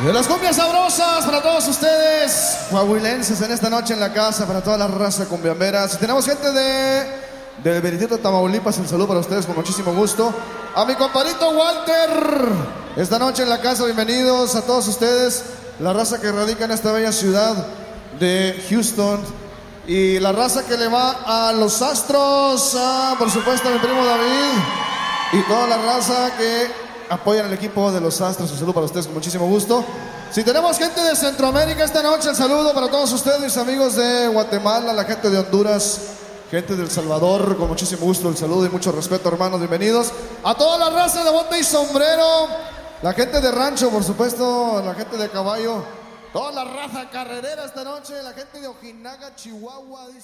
De las cumbias sabrosas para todos ustedes, coahuilenses en esta noche en la casa, para toda la raza cumbiambera. Si tenemos gente del Veredicto de Tamaulipas, un saludo para ustedes con muchísimo gusto. A mi compadrito Walter, esta noche en la casa, bienvenidos a todos ustedes, la raza que radica en esta bella ciudad de Houston. Y la raza que le va a los Astros, por supuesto a mi primo David y toda la raza que apoyan al equipo de los Astros. Un saludo para ustedes con muchísimo gusto. Si tenemos gente de Centroamérica esta noche, el saludo para todos ustedes, mis amigos de Guatemala, la gente de Honduras, gente de El Salvador, con muchísimo gusto el saludo y mucho respeto, hermanos, bienvenidos. A toda la raza de bote y sombrero, la gente de rancho, por supuesto, la gente de caballo, toda la raza carrerera esta noche, la gente de Ojinaga, Chihuahua, dice